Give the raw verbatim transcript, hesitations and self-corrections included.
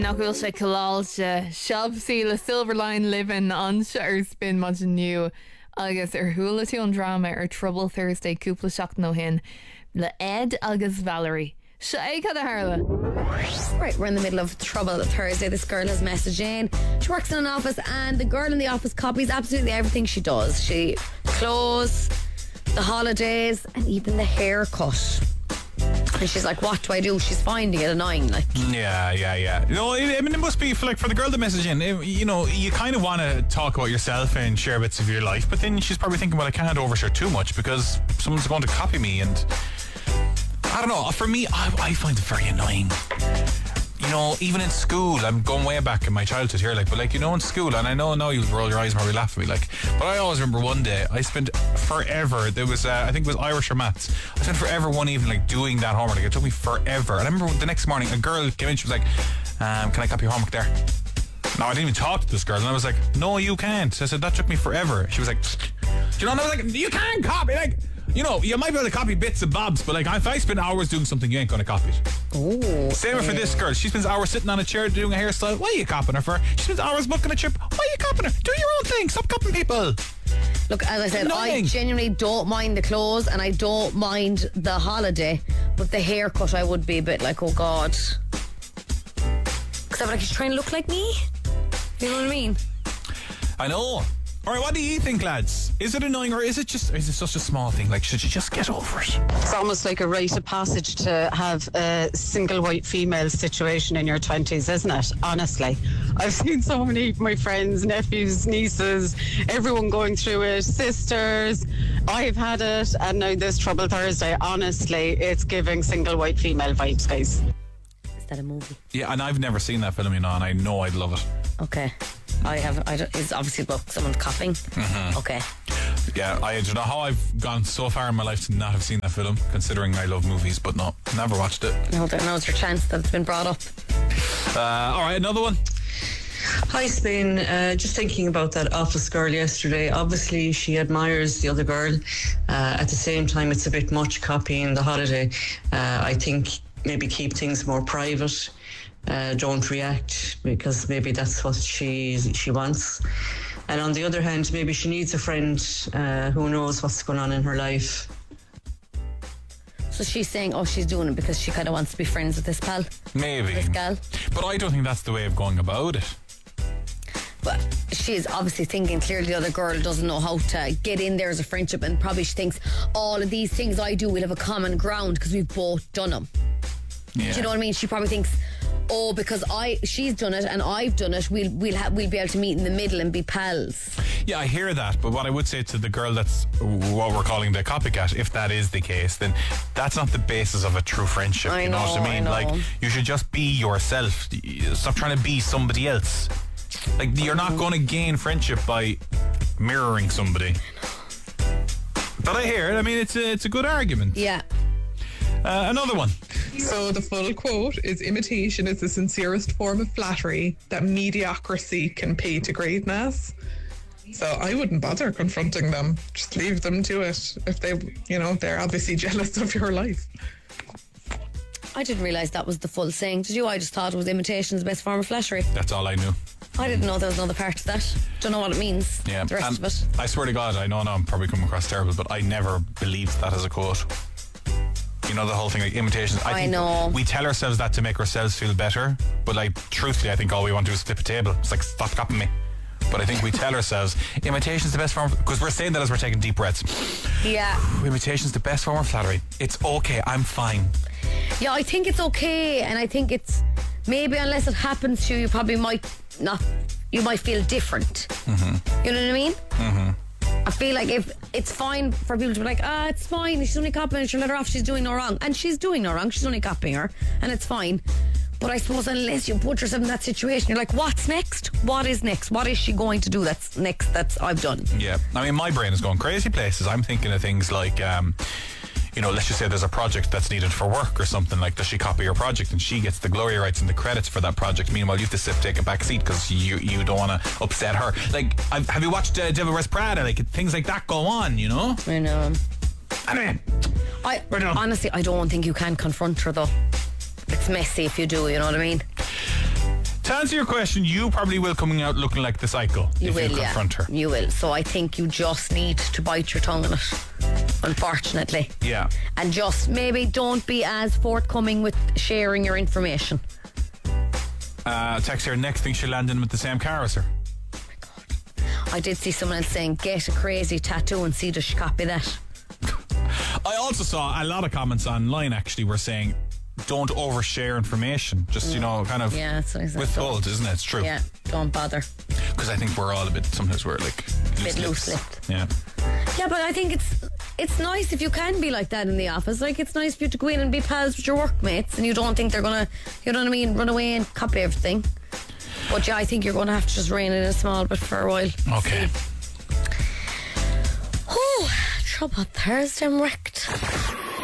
Nach bhfuil sé coláilte seabhsaí le Silverline living an se ar spin much new agus ar thula tú an drama ar Trouble Thursday cúpla seach nó hin le Ed agus Valerie. Se é cad a Harla. Right, we're in the middle of Trouble Thursday. This girl has messaged in. She works in an office and the girl in the office copies absolutely everything she does. She clothes, the holidays and even the haircut. And she's like, what do I do? She's finding it annoying. Like, yeah, yeah, yeah. You know, I mean, it must be for, like, for the girl that messaged in. You know, you kind of want to talk about yourself and share bits of your life, but then she's probably thinking, well, I can't overshare too much because someone's going to copy me. And I don't know. For me, I, I find it very annoying. You know, even in school, I'm going way back in my childhood here, like, but like, you know, in school, and I know now you'll roll your eyes and probably laugh at me, like, but I always remember one day, I spent forever, there was, uh, I think it was Irish or maths, I spent forever one evening, like, doing that homework, like, it took me forever, and I remember the next morning, a girl came in, she was like, um, can I copy your homework there? No, I didn't even talk to this girl, and I was like, no, you can't. I said, that took me forever. She was like, you know, and I was like, you can't copy, like, you know, you might be able to copy bits and bobs, but like, if I spend hours doing something, you ain't going to copy it. oh, Same for this girl. She spends hours sitting on a chair doing a hairstyle. Why are you copying her for? She spends hours booking a trip. Why are you copying her? Do your own thing. Stop copying people. look, as I said, Annoying. I genuinely don't mind the clothes and I don't mind the holiday, but the haircut I would be a bit like, oh God. Because I'm like, he's trying to look like me. You know what I mean? I know. All right, what do you think, lads? Is it annoying or is it just, is it such a small thing? Like, should you just get over it? It's almost like a rite of passage to have a single white female situation in your twenties, isn't it? Honestly. I've seen so many of my friends, nephews, nieces, everyone going through it, sisters. I've had it, and now this Trouble Thursday, honestly, it's giving single white female vibes, guys. Is that a movie? Yeah, and I've never seen that film, you know, and I know I'd love it. Okay. I haven't. I don't, it's obviously about someone copying. Mm-hmm. Okay. Yeah, I don't know how I've gone so far in my life to not have seen that film, considering I love movies, but no, never watched it. No, there, now's your chance that it's been brought up. Uh, all right, another one. Hi, Spain. Uh, just thinking about that office girl yesterday. Obviously, she admires the other girl. Uh, at the same time, it's a bit much copying the holiday. Uh, I think maybe keep things more private. Uh, don't react because maybe that's what she she wants. And on the other hand, maybe she needs a friend uh, who knows what's going on in her life. So she's saying, oh, she's doing it because she kind of wants to be friends with this pal. Maybe. This gal. But I don't think that's the way of going about it. But she's obviously thinking clearly the other girl doesn't know how to get in there as a friendship, and probably she thinks all of these things I do, we'll have a common ground because we've both done them. Yeah. Do you know what I mean? She probably thinks, oh, because I she's done it and I've done it, we'll we'll ha- we'll be able to meet in the middle and be pals. Yeah, I hear that, but what I would say to the girl that's what we're calling the copycat, if that is the case, then that's not the basis of a true friendship. I you know, know, what I mean? I know. Like, you should just be yourself. Stop trying to be somebody else. Like, you're not going to gain friendship by mirroring somebody. But I hear it. I mean, it's a, it's a good argument. Yeah. Uh, another one. So the full quote is, imitation is the sincerest form of flattery that mediocrity can pay to greatness. So I wouldn't bother confronting them. Just leave them to it. If they, you know, they're obviously jealous of your life. I didn't realise that was the full saying. Did you? I just thought it was imitation is the best form of flattery. That's all I knew. I didn't know there was another part to that. Don't know what it means. Yeah, the rest and of it. I swear to God, I know now I'm probably coming across terrible, but I never believed that as a quote. You know, the whole thing, like imitations. I, I think know. we tell ourselves that to make ourselves feel better, but like, truthfully, I think all we want to do is flip a table. It's like, stop copying me. But I think we tell ourselves imitation is the best form, because we're saying that as we're taking deep breaths. Yeah. Imitation is the best form of flattery. It's okay, I'm fine. Yeah, I think it's okay, and I think it's maybe unless it happens to you, you probably might not. You might feel different. Mm-hmm. You know what I mean? Mm-hmm. I feel like if it's fine for people to be like, ah, it's fine, she's only copying, she'll let her off, she's doing no wrong, and she's doing no wrong, she's only copying her, and it's fine. But I suppose unless you put yourself in that situation, you're like, what's next? What is next? What is she going to do that's next that's I've done? Yeah, I mean, my brain is going crazy places. I'm thinking of things like, um, you know, let's just say there's a project that's needed for work or something. Like, does she copy your project and she gets the glory rights and the credits for that project? Meanwhile, you have to sit, take a back seat because you you don't want to upset her. Like, I've, have you watched uh, Devil Wears Prada? Like, things like that go on, you know? I know. Anyway, I We're done. honestly, I don't think you can confront her though. It's messy if you do, you know what I mean? answer your question, you probably will coming out looking like the psycho You if will, you confront yeah. her. You will. So I think you just need to bite your tongue on it, unfortunately. Yeah. And just maybe don't be as forthcoming with sharing your information. Uh, text here, next thing she'll land in with the same car as her. I did see someone else saying, get a crazy tattoo and see does she copy that. I also saw a lot of comments online actually were saying, don't overshare information. Just, you know, kind of Yeah, that's what I said. withhold, isn't it? It's true. Yeah, don't bother. Because I think we're all a bit, sometimes we're like Bit loose-lipped. loose-lipped. Yeah. Yeah, but I think it's it's nice if you can be like that in the office. Like, it's nice for you to go in and be pals with your workmates and you don't think they're going to, you know what I mean, run away and copy everything. But yeah, I think you're going to have to just rein it in a small bit for a while. Okay. Oh, trouble Thursday, I'm wrecked.